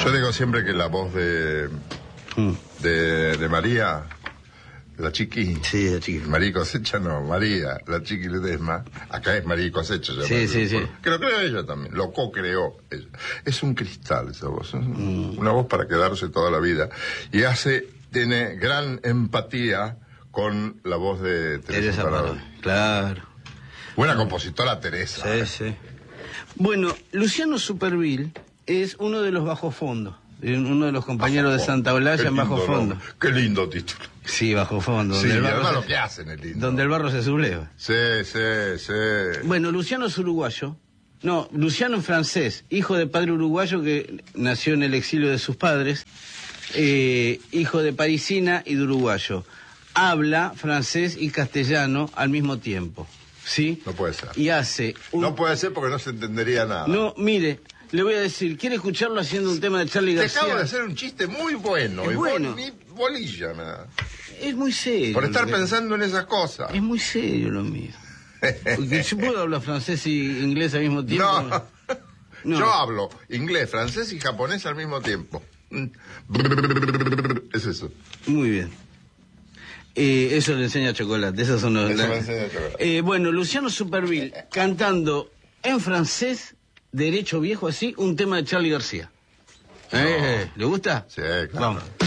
Yo digo siempre que la voz de María, la Chiqui. Sí, la Chiqui. María Cosecha no, María, la Chiqui Ledesma. Acá es María Cosecha. Sí. Que lo creó ella también, lo co-creó ella. Es un cristal esa voz, es una voz para quedarse toda la vida. Y tiene gran empatía con la voz de Teresa Parodi. Claro. Buena compositora Teresa. Sí. Bueno, Luciano Supervielle es uno de los bajos-fondos. Uno de los compañeros de Santa Olalla en Bajo Fondo. Qué lindo título. Sí, Bajo Fondo. Sí, además lo que hacen es lindo. Donde el barro se subleva. Sí. Bueno, Luciano es uruguayo. No, Luciano es francés, hijo de padre uruguayo que nació en el exilio de sus padres, hijo de parisina y de uruguayo. Habla francés y castellano al mismo tiempo, ¿sí? No puede ser. Y hace No puede ser porque no se entendería nada. No, mire, le voy a decir, ¿quiere escucharlo haciendo un tema de Charly García? Te acabo de hacer un chiste muy bueno. Es bueno. Ni bolilla me da. Es muy serio. Por estar pensando en esas cosas. Es muy serio lo mío. Porque yo puedo hablar francés y inglés al mismo tiempo. No. Yo hablo inglés, francés y japonés al mismo tiempo. Es eso. Muy bien. Eso le enseña Chocolate. Esos son los. Eso me enseña Chocolate. Bueno, Luciano Supervielle cantando en francés, derecho viejo así, un tema de Charly García. ¿Le gusta? Sí, claro. Vamos.